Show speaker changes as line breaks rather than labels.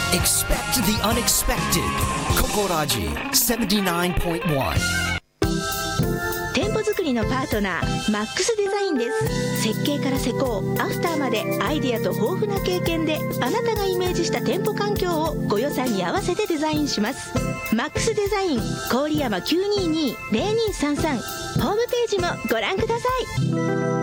Expect the unexpected. Kokoraji 79.1.
店舗作りのパートナーマックスデザインです。設計から施工、アフターまでアイデアと豊富な経験であなたがイメージした店舗環境をご予算に合わせてデザインします。マックスデザイン郡山 922-0233 ホームページもご覧ください。